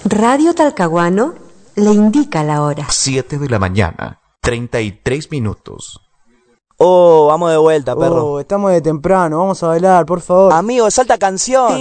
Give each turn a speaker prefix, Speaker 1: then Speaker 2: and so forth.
Speaker 1: Radio Talcahuano le indica la hora.
Speaker 2: 7 de la mañana, 33 minutos.
Speaker 3: Oh, vamos de vuelta, perro.
Speaker 4: Oh, estamos de temprano, vamos a bailar, por favor.
Speaker 3: Amigo, salta canción.